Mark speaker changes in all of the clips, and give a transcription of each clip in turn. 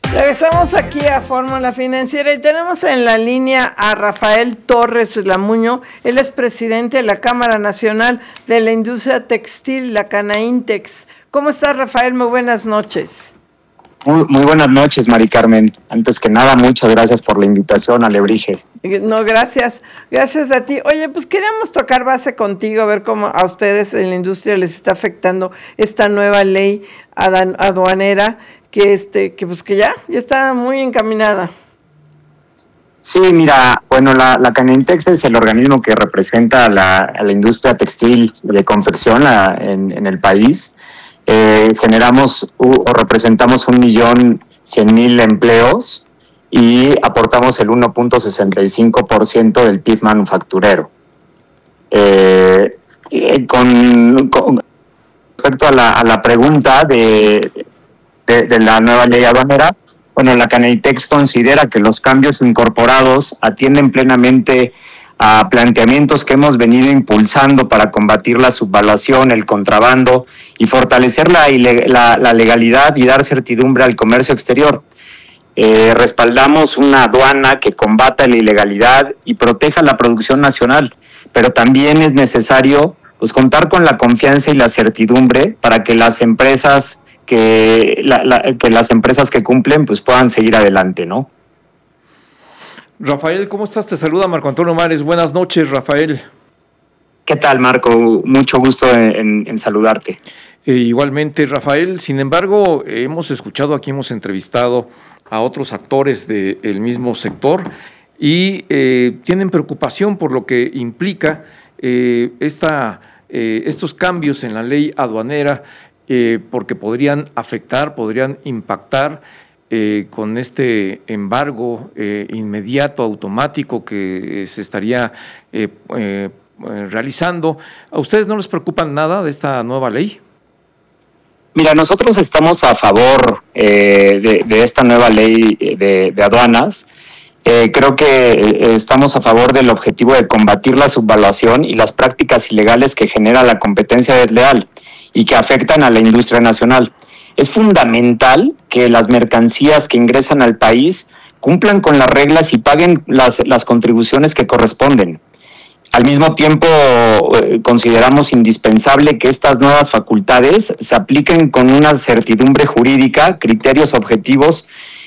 Speaker 1: Regresamos aquí a Fórmula Financiera y tenemos en la línea a Rafael Torres Lamuño. Él es presidente de la Cámara Nacional de la Industria Textil, la Canaintex. ¿Cómo estás, Rafael? Muy buenas noches.
Speaker 2: Muy buenas noches, Mari Carmen. Antes que nada, muchas gracias por la invitación, Alebrijes.
Speaker 1: No, gracias. Gracias a ti. Oye, pues queremos tocar base contigo, a ver cómo a ustedes en la industria les está afectando esta nueva ley aduanera que ya está muy encaminada.
Speaker 2: Sí, mira, bueno, la Canaintex es el organismo que representa a la industria textil de confección en el país. Generamos o representamos 1.100.000 empleos y aportamos el 1.65% del PIB manufacturero. Con respecto a la pregunta de la nueva ley aduanera, bueno, la Canaintex considera que los cambios incorporados atienden plenamente a planteamientos que hemos venido impulsando para combatir la subvaluación, el contrabando y fortalecer la legalidad y dar certidumbre al comercio exterior. Respaldamos una aduana que combata la ilegalidad y proteja la producción nacional, pero también es necesario contar con la confianza y la certidumbre para que las empresas que cumplen puedan seguir adelante, ¿no?
Speaker 3: Rafael, ¿cómo estás? Te saluda Marco Antonio Mares. Buenas noches, Rafael.
Speaker 2: ¿Qué tal, Marco? Mucho gusto en saludarte.
Speaker 3: Igualmente, Rafael. Sin embargo, hemos entrevistado a otros actores del mismo sector y tienen preocupación por lo que implica estos cambios en la ley aduanera, porque podrían impactar con este embargo inmediato, automático que se estaría realizando. ¿A ustedes no les preocupa nada de esta nueva ley?
Speaker 2: Mira, nosotros estamos a favor de esta nueva ley de aduanas. Creo que estamos a favor del objetivo de combatir la subvaluación y las prácticas ilegales que genera la competencia desleal y que afectan a la industria nacional. Es fundamental que las mercancías que ingresan al país cumplan con las reglas y paguen las contribuciones que corresponden. Al mismo tiempo, consideramos indispensable que estas nuevas facultades se apliquen con una certidumbre jurídica, criterios objetivos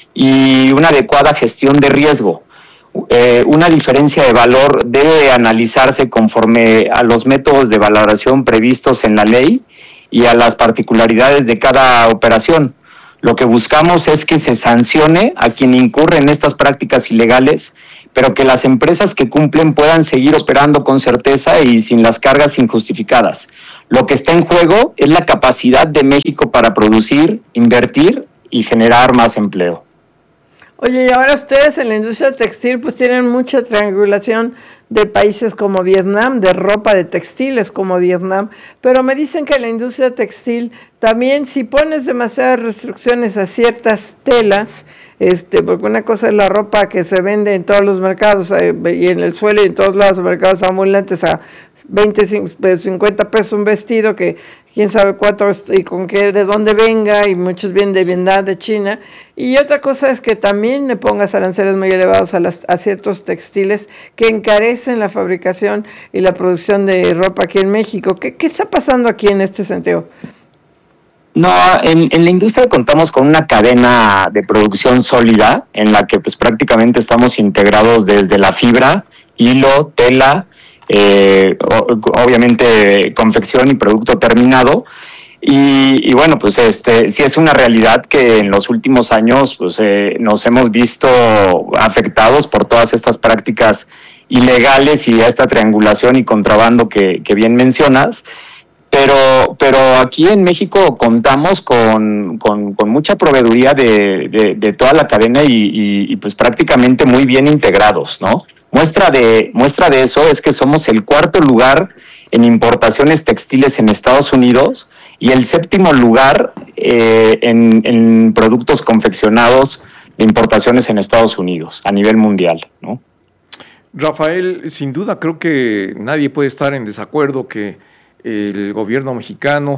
Speaker 2: y una adecuada gestión de riesgo. Una diferencia de valor debe analizarse conforme a los métodos de valoración previstos en la ley y a las particularidades de cada operación. Lo que buscamos es que se sancione a quien incurre en estas prácticas ilegales, pero que las empresas que cumplen puedan seguir operando con certeza y sin las cargas injustificadas. Lo que está en juego es la capacidad de México para producir, invertir y generar más empleo.
Speaker 1: Oye, y ahora ustedes en la industria textil pues tienen mucha triangulación de países como Vietnam, de ropa de textiles como Vietnam, pero me dicen que la industria textil también, si pones demasiadas restricciones a ciertas telas, porque una cosa es la ropa que se vende en todos los mercados y en el suelo y en todos lados, mercados ambulantes a 20, 50 pesos un vestido que quién sabe cuánto y con qué, de dónde venga, y muchos vienen de Vietnam, de China. Y otra cosa es que también le pongas aranceles muy elevados a ciertos textiles que encarecen la fabricación y la producción de ropa aquí en México. ¿Qué está pasando aquí en este sentido?
Speaker 2: No, en la industria contamos con una cadena de producción sólida en la que prácticamente estamos integrados desde la fibra, hilo, tela, obviamente confección y producto terminado. Y bueno, sí es una realidad que en los últimos años nos hemos visto afectados por todas estas prácticas ilegales y esta triangulación y contrabando que bien mencionas. Pero aquí en México contamos con mucha proveeduría de toda la cadena y prácticamente muy bien integrados, ¿no? Muestra de eso es que somos el cuarto lugar en importaciones textiles en Estados Unidos y el séptimo lugar en productos confeccionados de importaciones en Estados Unidos a nivel mundial, ¿no?
Speaker 3: Rafael, sin duda creo que nadie puede estar en desacuerdo que el gobierno mexicano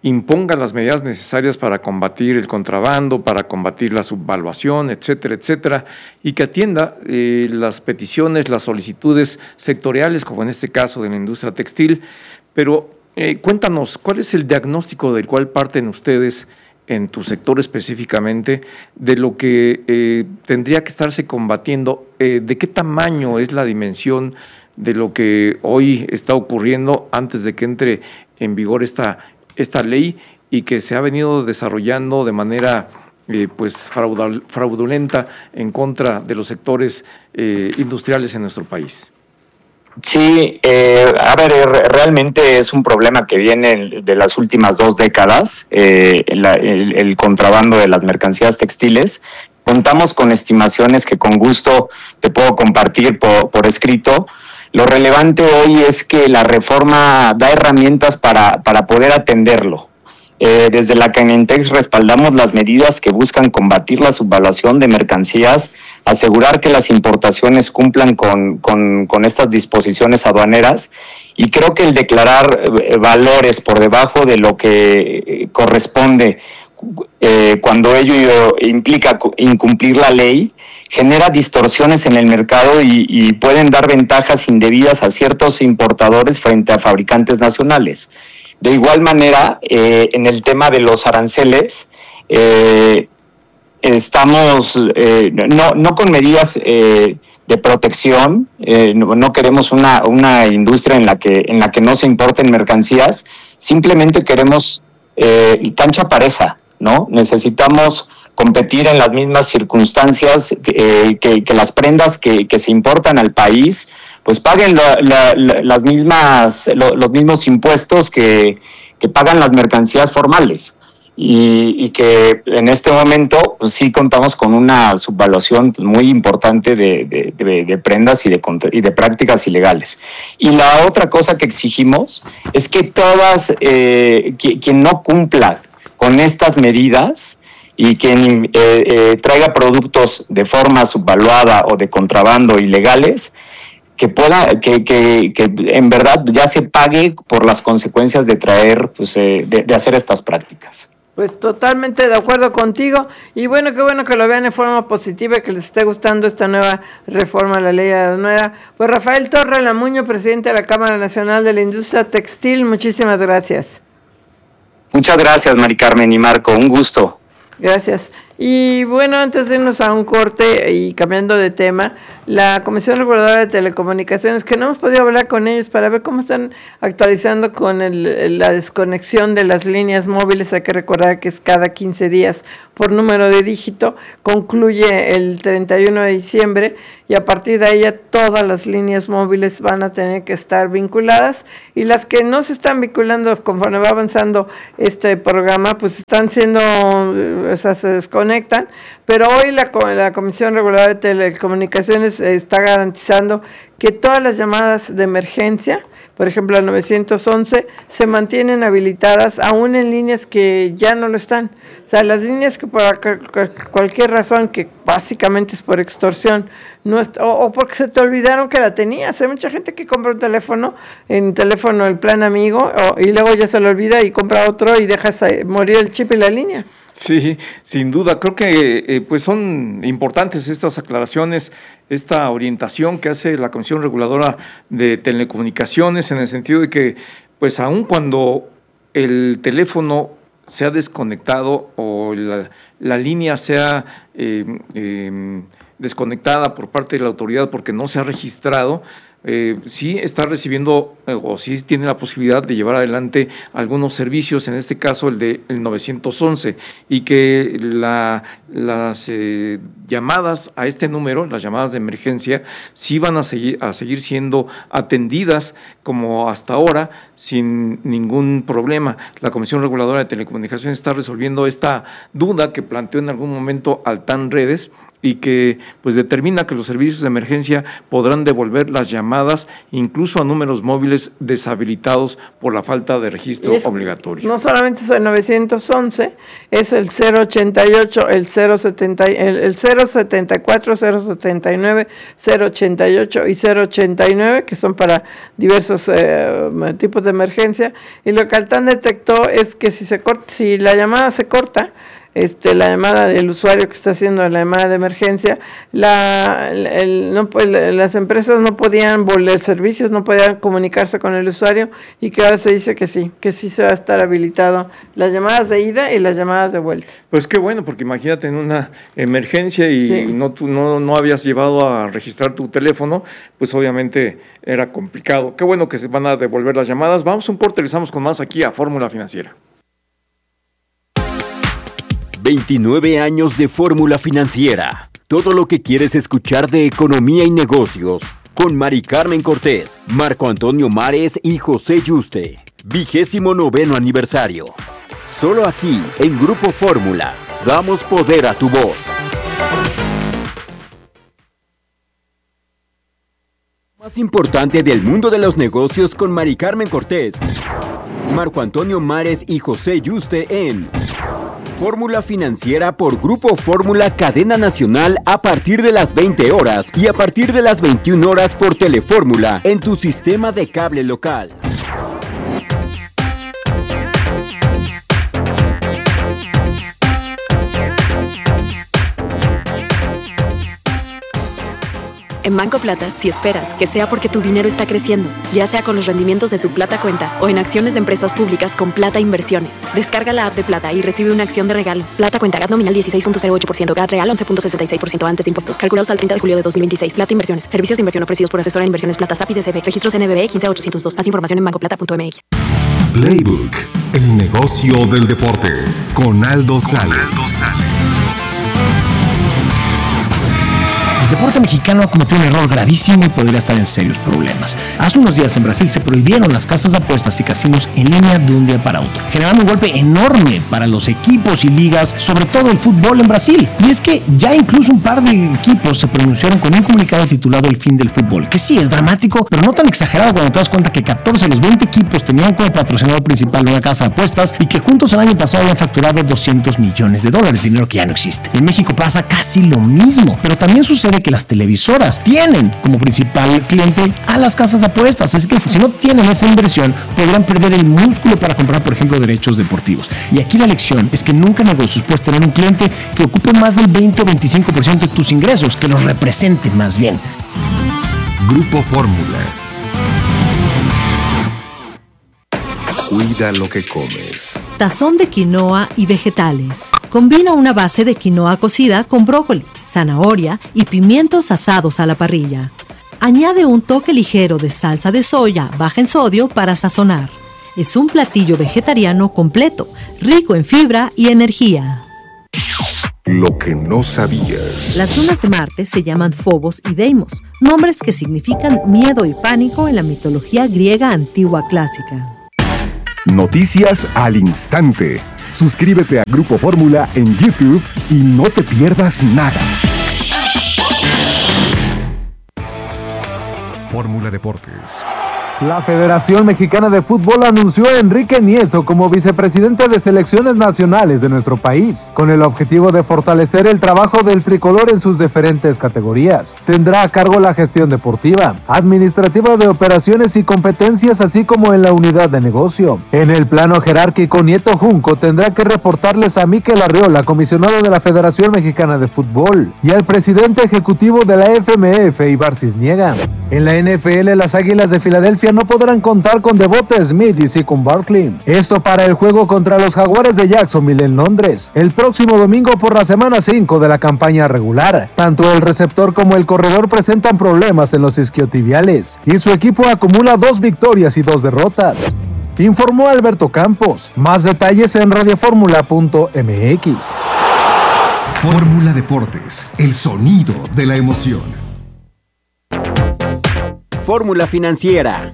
Speaker 3: imponga las medidas necesarias para combatir el contrabando, para combatir la subvaluación, etcétera, etcétera, y que atienda las peticiones, las solicitudes sectoriales, como en este caso de la industria textil. Pero cuéntanos, ¿cuál es el diagnóstico del cual parten ustedes en tu sector específicamente, de lo que tendría que estarse combatiendo? ¿De qué tamaño es la dimensión de lo que hoy está ocurriendo antes de que entre en vigor esta ley y que se ha venido desarrollando de manera pues fraudulenta en contra de los sectores industriales en nuestro país?
Speaker 2: Sí, a ver, realmente es un problema que viene de las últimas 2 décadas, el contrabando de las mercancías textiles. Contamos con estimaciones que con gusto te puedo compartir por escrito. Lo relevante hoy es que la reforma da herramientas para poder atenderlo. Desde la Canentex respaldamos las medidas que buscan combatir la subvaluación de mercancías, asegurar que las importaciones cumplan con estas disposiciones aduaneras, y creo que el declarar valores por debajo de lo que corresponde cuando ello implica incumplir la ley, genera distorsiones en el mercado y pueden dar ventajas indebidas a ciertos importadores frente a fabricantes nacionales. De igual manera, en el tema de los aranceles, estamos no con medidas de protección, no queremos una industria en la que no se importen mercancías, simplemente queremos cancha pareja, ¿no? Necesitamos competir en las mismas circunstancias, que las prendas que se importan al país pues paguen los mismos impuestos que pagan las mercancías formales, y que en este momento pues, sí contamos con una subvaluación muy importante de prendas y de prácticas ilegales. Y la otra cosa que exigimos es que quien no cumpla con estas medidas y quien traiga productos de forma subvaluada o de contrabando ilegales, que en verdad ya se pague por las consecuencias de traer, pues, de hacer estas prácticas.
Speaker 1: Pues totalmente de acuerdo contigo, y bueno, qué bueno que lo vean en forma positiva, que les esté gustando esta nueva reforma a la ley nueva. Pues Rafael Torre Lamuño, presidente de la Cámara Nacional de la Industria Textil, muchísimas gracias.
Speaker 2: Muchas gracias, Mari Carmen y Marco, un gusto.
Speaker 1: Gracias. Y bueno, antes de irnos a un corte y cambiando de tema, la Comisión Reguladora de Telecomunicaciones, que no hemos podido hablar con ellos para ver cómo están actualizando con la desconexión de las líneas móviles. Hay que recordar que es cada 15 días por número de dígito, concluye el 31 de diciembre y a partir de ahí ya todas las líneas móviles van a tener que estar vinculadas, y las que no se están vinculando conforme va avanzando este programa, pues están siendo, o sea, se desconectan, pero hoy la Comisión Reguladora de Telecomunicaciones está garantizando que todas las llamadas de emergencia, por ejemplo el 911, se mantienen habilitadas aún en líneas que ya no lo están. O sea, las líneas que por cualquier razón, que básicamente es por extorsión, o porque se te olvidaron que la tenías. Hay mucha gente que compra un teléfono, el plan amigo, y luego ya se lo olvida y compra otro y dejas morir el chip y la línea.
Speaker 3: Sí, sin duda. Creo que pues son importantes estas aclaraciones, esta orientación que hace la Comisión Reguladora de Telecomunicaciones, en el sentido de que, pues aun cuando el teléfono se ha desconectado o la línea sea desconectada por parte de la autoridad porque no se ha registrado, sí está recibiendo o sí tiene la posibilidad de llevar adelante algunos servicios, en este caso el 911, y que las llamadas a este número, las llamadas de emergencia, sí van a seguir siendo atendidas como hasta ahora sin ningún problema. La Comisión Reguladora de Telecomunicaciones está resolviendo esta duda que planteó en algún momento Altán Redes, y que pues determina que los servicios de emergencia podrán devolver las llamadas incluso a números móviles deshabilitados por la falta de registro obligatorio.
Speaker 1: No solamente es el 911, es el 088, el 074, 079, 088 y 089, que son para diversos tipos de emergencia. Y lo que Altán detectó es que si la llamada se corta, la llamada del usuario que está haciendo la llamada de emergencia, las empresas no podían volver servicios, no podían comunicarse con el usuario, y que ahora se dice que sí se va a estar habilitado las llamadas de ida y las llamadas de vuelta.
Speaker 3: Pues qué bueno, porque imagínate en una emergencia y no habías llevado a registrar tu teléfono, pues obviamente era complicado. Qué bueno que se van a devolver las llamadas. Vamos a un corte, regresamos con más aquí a Fórmula Financiera.
Speaker 4: 29 años de Fórmula Financiera. Todo lo que quieres escuchar de economía y negocios. Con Mari Carmen Cortés, Marco Antonio Mares y José Yuste. 29º aniversario. Solo aquí, en Grupo Fórmula. Damos poder a tu voz. Más importante del mundo de los negocios con Mari Carmen Cortés, Marco Antonio Mares y José Yuste en Fórmula Financiera por Grupo Fórmula Cadena Nacional a partir de las 20 horas y a partir de las 21 horas por Telefórmula en tu sistema de cable local.
Speaker 5: En Banco Plata, si esperas que sea porque tu dinero está creciendo, ya sea con los rendimientos de tu Plata Cuenta o en acciones de empresas públicas con Plata Inversiones. Descarga la app de Plata y recibe una acción de regalo. Plata Cuenta, GAT nominal 16.08%, GAT real 11.66% antes de impuestos. Calculados al 30 de julio de 2026. Plata Inversiones. Servicios de inversión ofrecidos por asesora de inversiones Plata SAP y DCB. Registros NBB 15802. Más información en bancoplata.mx.
Speaker 6: Playbook, el negocio del deporte, con Aldo Sales.
Speaker 7: El deporte mexicano cometió un error gravísimo y podría estar en serios problemas. Hace unos días en Brasil se prohibieron las casas de apuestas y casinos en línea de un día para otro, generando un golpe enorme para los equipos y ligas, sobre todo el fútbol en Brasil. Y es que ya incluso un par de equipos se pronunciaron con un comunicado titulado El fin del fútbol, que sí es dramático, pero no tan exagerado cuando te das cuenta que 14 de los 20 equipos tenían como patrocinador principal una casa de apuestas y que juntos el año pasado habían facturado $200 millones, dinero que ya no existe. En México pasa casi lo mismo, pero también sucede que las televisoras tienen como principal cliente a las casas de apuestas, así que si no tienen esa inversión podrán perder el músculo para comprar, por ejemplo, derechos deportivos. Y aquí la lección es que nunca en negocios puedes tener un cliente que ocupe más del 20 o 25% de tus ingresos, que los represente más bien.
Speaker 6: Grupo Fórmula. Cuida lo que comes.
Speaker 8: Tazón de quinoa y vegetales. Combina una base de quinoa cocida con brócoli, zanahoria y pimientos asados a la parrilla. Añade un toque ligero de salsa de soya baja en sodio para sazonar. Es un platillo vegetariano completo, rico en fibra y energía.
Speaker 6: Lo que no sabías.
Speaker 8: Las lunas de Marte se llaman Phobos y Deimos, nombres que significan miedo y pánico en la mitología griega antigua clásica.
Speaker 6: Noticias al instante. Suscríbete a Grupo Fórmula en YouTube y no te pierdas nada. Fórmula Deportes.
Speaker 9: La Federación Mexicana de Fútbol anunció a Enrique Nieto como vicepresidente de selecciones nacionales de nuestro país, con el objetivo de fortalecer el trabajo del tricolor en sus diferentes categorías. Tendrá a cargo la gestión deportiva, administrativa de operaciones y competencias, así como en la unidad de negocio. En el plano jerárquico, Nieto Junco tendrá que reportarles a Mikel Arriola, comisionado de la Federación Mexicana de Fútbol, y al presidente ejecutivo de la FMF, Ibar Cisniega. En la NFL, las Águilas de Filadelfia no podrán contar con Devonta Smith y Saquon Barkley. Esto para el juego contra los Jaguares de Jacksonville en Londres, el próximo domingo por la semana 5 de la campaña regular. Tanto el receptor como el corredor presentan problemas en los isquiotibiales y su equipo acumula 2 victorias y 2 derrotas. Informó Alberto Campos. Más detalles en radioformula.mx.
Speaker 6: Fórmula Deportes, el sonido de la emoción.
Speaker 4: Fórmula Financiera.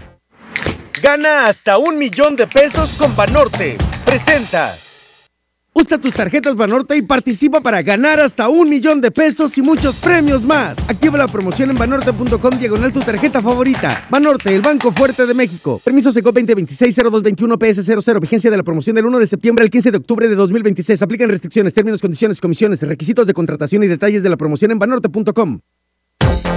Speaker 10: Gana hasta $1,000,000 con Banorte. Presenta. Usa tus tarjetas Banorte y participa para ganar hasta 1 millón de pesos y muchos premios más. Activa la promoción en banorte.com/ tu tarjeta favorita. Banorte, el banco fuerte de México. Permiso Secop 2026-0221 PS00. Vigencia de la promoción del 1 de septiembre al 15 de octubre de 2026. Aplican restricciones, términos, condiciones, comisiones, requisitos de contratación y detalles de la promoción en banorte.com.